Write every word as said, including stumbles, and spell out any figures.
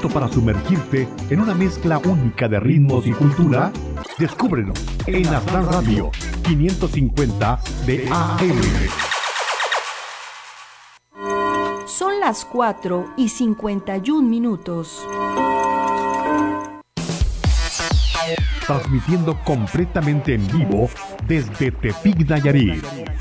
¿Listo para sumergirte en una mezcla única de ritmos y cultura? Descúbrelo en Astral Radio quinientos cincuenta de A M. Son las cuatro y cincuenta y un minutos. Transmitiendo completamente en vivo desde Tepic, Nayarit.